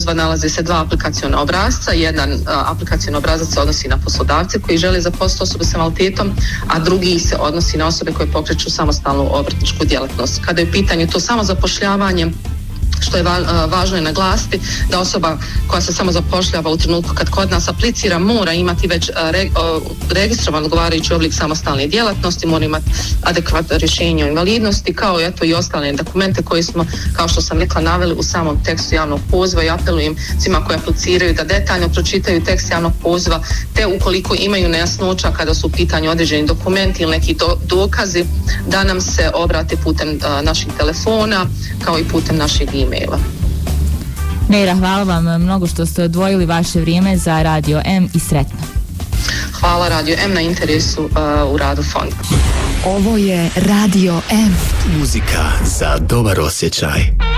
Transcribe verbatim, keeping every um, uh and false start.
poziva nalaze se dva aplikaciona obrasca. Jedan uh, aplikacion obrazac se odnosi na poslodavce koji žele zaposliti osobe s invaliditetom, a drugi se odnosi na osobe koje pokreću samostalnu obrtničku djelatnost. Kada je u pitanju to samozapošljavanje, što je važno je naglasiti da osoba koja se samo zapošljava u trenutku kad kod nas aplicira mora imati već re, registrovan odgovarajući oblik samostalne djelatnosti, mora imati adekvatno rješenje o invalidnosti, kao i eto i ostale dokumente koje smo, kao što sam rekla, naveli u samom tekstu javnog poziva, i apelujem svima koji apliciraju da detaljno pročitaju tekst javnog poziva, te ukoliko imaju nejasnoća kada su u pitanju određeni dokumenti ili neki do, dokazi, da nam se obrate putem uh, naših telefona kao i putem našeg e-maila. Neira, hvala vam mnogo što ste odvojili vaše vrijeme za Radio M i sretno. Hvala Radio M na interesu uh, u radu fonda. Ovo je Radio M. Muzika za dobar osjećaj.